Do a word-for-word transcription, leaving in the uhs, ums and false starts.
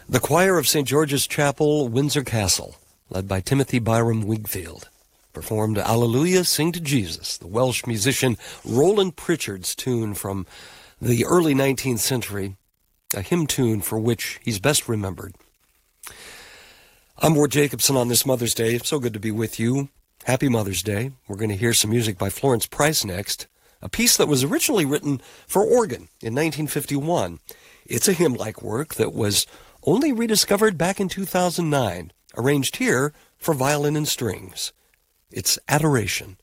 The choir of Saint George's Chapel, Windsor Castle, led by Timothy Byram Wigfield, performed Alleluia, Sing to Jesus, the Welsh musician Roland Pritchard's tune from the early nineteenth century, a hymn tune for which he's best remembered. I'm Ward Jacobson on this Mother's Day. So good to be with you. Happy Mother's Day. We're going to hear some music by Florence Price next, a piece that was originally written for organ in nineteen fifty-one. It's a hymn-like work that was only rediscovered back in two thousand nine, arranged here for violin and strings. It's Adoration.